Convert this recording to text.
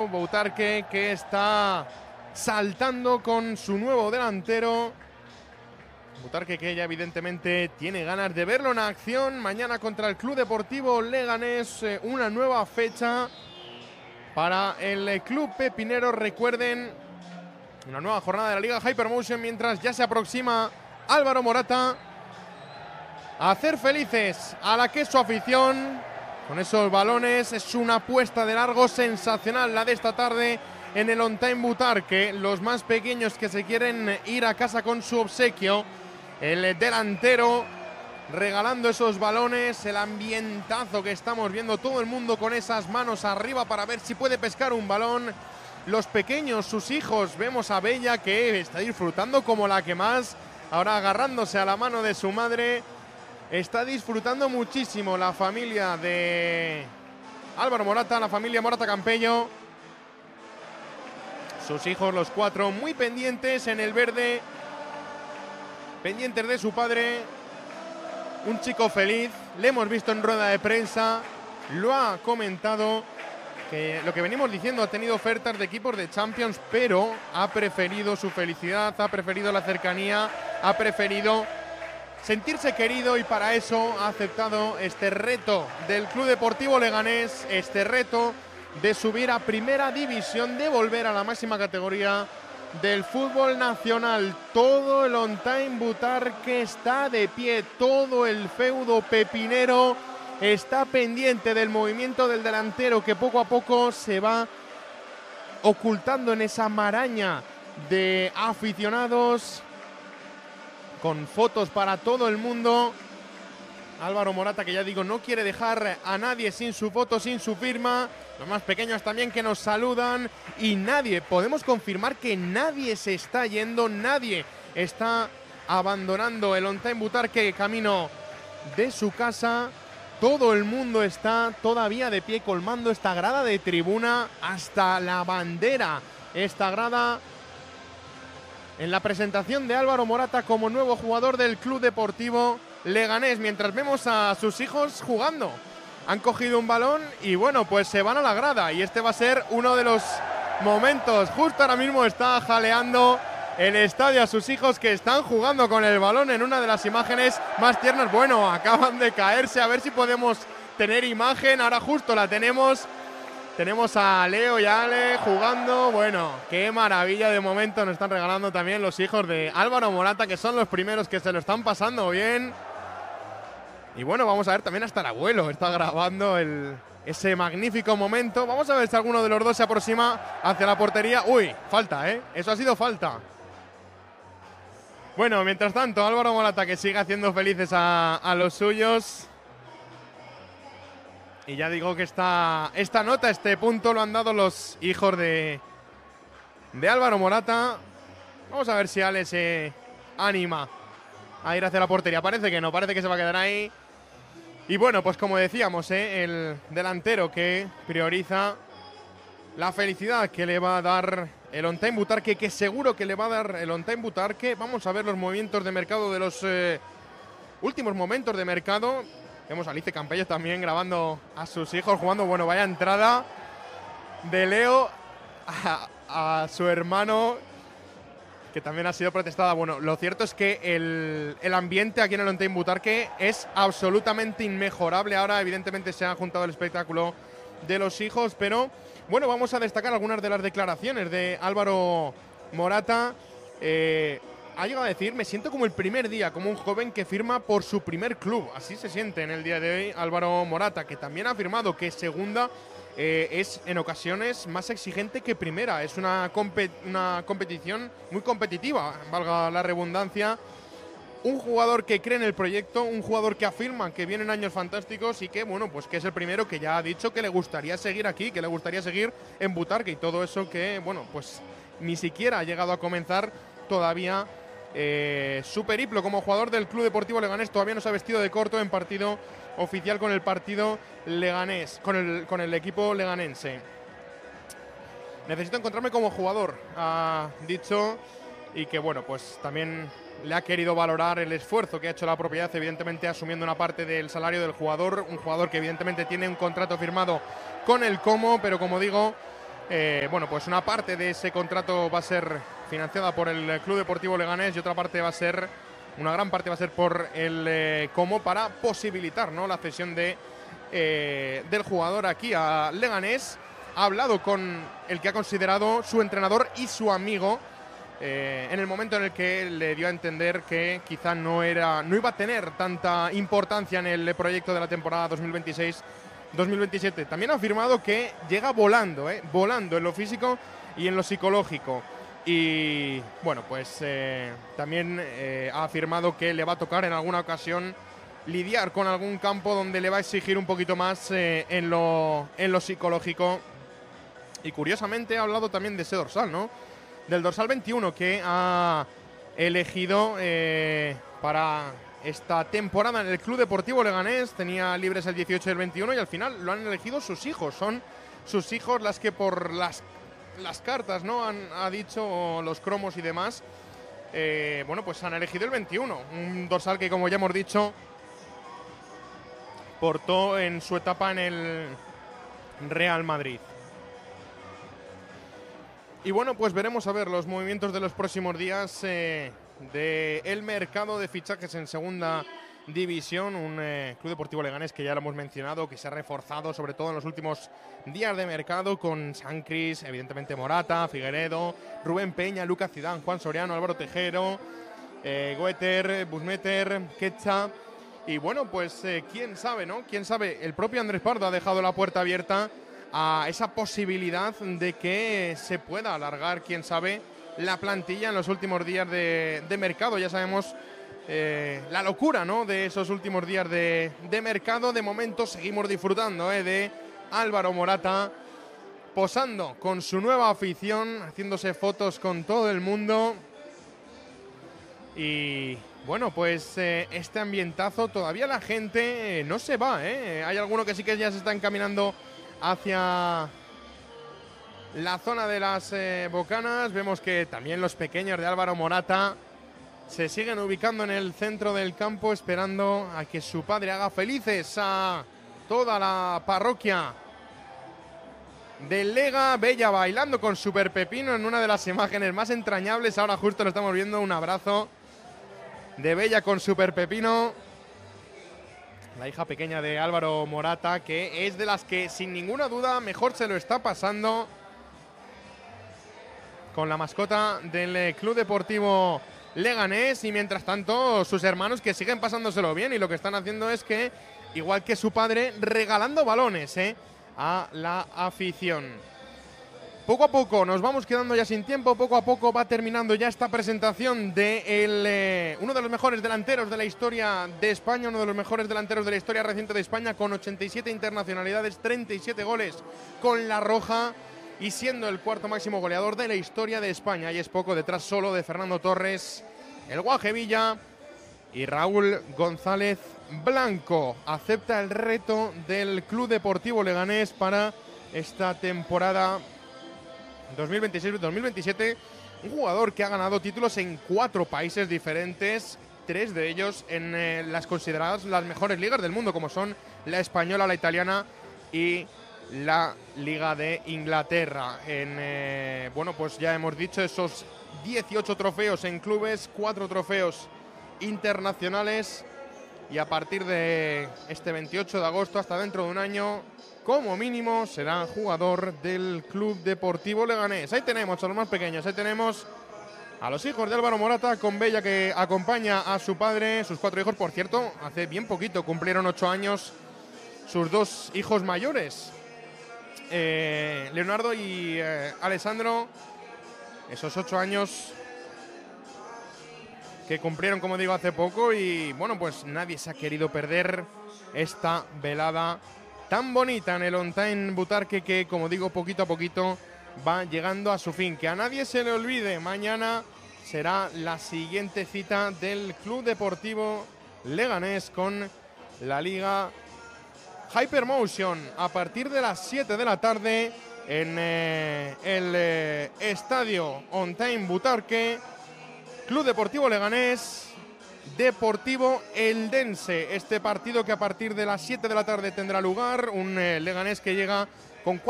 Butarque, que está saltando con su nuevo delantero. Butarque, que ya evidentemente tiene ganas de verlo en acción. Mañana contra el Club Deportivo Leganés, una nueva fecha para el Club Pepinero. Recuerden, una nueva jornada de la Liga Hypermotion, mientras ya se aproxima Álvaro Morata a hacer felices a la que es su afición con esos balones. Es una apuesta de largo sensacional la de esta tarde en el On Time Butarque. Los más pequeños que se quieren ir a casa con su obsequio. El delantero regalando esos balones, el ambientazo que estamos viendo, todo el mundo con esas manos arriba para ver si puede pescar un balón. Los pequeños, sus hijos, vemos a Bella que está disfrutando como la que más, ahora agarrándose a la mano de su madre. Está disfrutando muchísimo la familia de Álvaro Morata, la familia Morata Campello. Sus hijos, los cuatro, muy pendientes en el verde, pendientes de su padre. Un chico feliz, le hemos visto en rueda de prensa, lo ha comentado, que lo que venimos diciendo, ha tenido ofertas de equipos de Champions, pero ha preferido su felicidad, ha preferido la cercanía, ha preferido sentirse querido, y para eso ha aceptado este reto del Club Deportivo Leganés, este reto de subir a Primera División, de volver a la máxima categoría del fútbol nacional. Todo el On Time Butarque está de pie, todo el feudo pepinero está pendiente del movimiento del delantero, que poco a poco se va ocultando en esa maraña de aficionados, con fotos para todo el mundo. Álvaro Morata, que ya digo, no quiere dejar a nadie sin su foto, sin su firma. Los más pequeños también que nos saludan, y nadie, podemos confirmar que nadie se está yendo, nadie está abandonando el On Time Butarque camino de su casa. Todo el mundo está todavía de pie, colmando esta grada de tribuna hasta la bandera. Esta grada en la presentación de Álvaro Morata como nuevo jugador del Club Deportivo Leganés, mientras vemos a sus hijos jugando. Han cogido un balón y bueno, pues se van a la grada, y este va a ser uno de los momentos. Justo ahora mismo está jaleando el estadio a sus hijos, que están jugando con el balón en una de las imágenes más tiernas. Bueno, acaban de caerse, a ver si podemos tener imagen. Ahora justo la tenemos. Tenemos a Leo y a Ale jugando. Bueno, qué maravilla de momento nos están regalando también los hijos de Álvaro Morata, que son los primeros que se lo están pasando bien. Y bueno, vamos a ver también hasta el abuelo está grabando ese magnífico momento. Vamos a ver si alguno de los dos se aproxima hacia la portería. Uy, falta, eso ha sido falta. Bueno, mientras tanto, Álvaro Morata, que sigue haciendo felices a los suyos. Y ya digo que esta nota, este punto, lo han dado los hijos de Álvaro Morata. Vamos a ver si Ale se anima a ir hacia la portería. Parece que no, parece que se va a quedar ahí. Y bueno, pues como decíamos, el delantero que prioriza la felicidad que le va a dar el On Time Butarque, que seguro que le va a dar el On Time Butarque. Vamos a ver los movimientos de mercado de los últimos momentos de mercado. Vemos a Alice Campello también grabando a sus hijos jugando. Bueno, vaya entrada de Leo a su hermano, que también ha sido protestada. Bueno, lo cierto es que el ambiente aquí en el On Time Butarque es absolutamente inmejorable. Ahora evidentemente se ha juntado el espectáculo de los hijos, pero bueno, vamos a destacar algunas de las declaraciones de Álvaro Morata. Ha llegado a decir: me siento como el primer día, como un joven que firma por su primer club. Así se siente en el día de hoy Álvaro Morata, que también ha afirmado que segunda es en ocasiones más exigente que primera. Es una competición muy competitiva, valga la redundancia. Un jugador que cree en el proyecto, un jugador que afirma que vienen años fantásticos y que, bueno, pues que es el primero que ya ha dicho que le gustaría seguir aquí, que le gustaría seguir en Butarque, y todo eso que, bueno, pues ni siquiera ha llegado a comenzar todavía su periplo como jugador del Club Deportivo Leganés. Todavía no se ha vestido de corto en partido oficial con el partido leganés, con el equipo leganense. Necesito encontrarme como jugador, ha dicho, y que bueno, pues también le ha querido valorar el esfuerzo que ha hecho la propiedad, evidentemente asumiendo una parte del salario del jugador, un jugador que evidentemente tiene un contrato firmado con el Como, pero como digo, Bueno, pues una parte de ese contrato va a ser financiada por el Club Deportivo Leganés y otra parte va a ser, una gran parte va a ser por el Como, para posibilitar, ¿no?, la cesión del jugador aquí a Leganés. Ha hablado con el que ha considerado su entrenador y su amigo en el momento en el que le dio a entender que quizá no iba a tener tanta importancia en el proyecto de la temporada 2026-2027. También ha afirmado que llega volando en lo físico y en lo psicológico. Y bueno, pues también ha afirmado que le va a tocar en alguna ocasión lidiar con algún campo donde le va a exigir un poquito más en lo psicológico. Y curiosamente ha hablado también de ese dorsal, ¿no?, del dorsal 21 que ha elegido para esta temporada en el Club Deportivo Leganés. Tenía libres el 18 y el 21 y al final lo han elegido sus hijos. Son sus hijos las que por las cartas, ¿no?, ha dicho, los cromos y demás, bueno, pues han elegido el 21. Un dorsal que, como ya hemos dicho, portó en su etapa en el Real Madrid. Y bueno, pues veremos a ver los movimientos de los próximos días del mercado de fichajes en segunda división. Un Club Deportivo Leganés que ya lo hemos mencionado, que se ha reforzado sobre todo en los últimos días de mercado con Sancris, evidentemente Morata, Figueredo, Rubén Peña, Lucas Zidane, Juan Soriano, Álvaro Tejero, Goeter, Busmeter, Quecha. Y bueno, pues quién sabe, ¿no? Quién sabe, el propio Andrés Pardo ha dejado la puerta abierta a esa posibilidad de que se pueda alargar, quién sabe, la plantilla en los últimos días de mercado. Ya sabemos la locura, ¿no?, de esos últimos días de mercado. De momento seguimos disfrutando de Álvaro Morata posando con su nueva afición, haciéndose fotos con todo el mundo. Y bueno, pues este ambientazo, todavía la gente no se va, Hay alguno que sí que ya se está encaminando hacia la zona de las Bocanas. Vemos que también los pequeños de Álvaro Morata se siguen ubicando en el centro del campo, esperando a que su padre haga felices a toda la parroquia del Lega. Bella bailando con Super Pepino en una de las imágenes más entrañables. Ahora justo lo estamos viendo, un abrazo de Bella con Super Pepino, la hija pequeña de Álvaro Morata, que es de las que sin ninguna duda mejor se lo está pasando con la mascota del Club Deportivo Leganés. Y mientras tanto sus hermanos, que siguen pasándoselo bien, y lo que están haciendo es que, igual que su padre, regalando balones a la afición. Poco a poco nos vamos quedando ya sin tiempo, poco a poco va terminando ya esta presentación de uno de los mejores delanteros de la historia de España, uno de los mejores delanteros de la historia reciente de España, con 87 internacionalidades, 37 goles con la roja y siendo el cuarto máximo goleador de la historia de España. Y es poco, detrás solo de Fernando Torres, el Guaje Villa y Raúl González Blanco. Acepta el reto del Club Deportivo Leganés para esta temporada 2026-2027, un jugador que ha ganado títulos en 4 países diferentes, 3 de ellos en las consideradas las mejores ligas del mundo, como son la española, la italiana y la Liga de Inglaterra. Bueno, pues ya hemos dicho esos 18 trofeos en clubes, 4 trofeos internacionales, y a partir de este 28 de agosto hasta dentro de un año, como mínimo, será jugador del Club Deportivo Leganés. Ahí tenemos a los más pequeños, ahí tenemos a los hijos de Álvaro Morata, con Bella, que acompaña a su padre, sus 4 hijos. Por cierto, hace bien poquito cumplieron 8 años sus 2 hijos mayores, Leonardo y Alessandro. Esos 8 años que cumplieron, como digo, hace poco. Y bueno, pues nadie se ha querido perder esta velada tan bonita en el On Time Butarque, que, como digo, poquito a poquito va llegando a su fin. Que a nadie se le olvide, mañana será la siguiente cita del Club Deportivo Leganés con la Liga Hypermotion, a partir de las 7 de la tarde en el estadio On Time Butarque. Club Deportivo Leganés, Deportivo Eldense. Este partido que a partir de las 7 de la tarde tendrá lugar. Un Leganés que llega con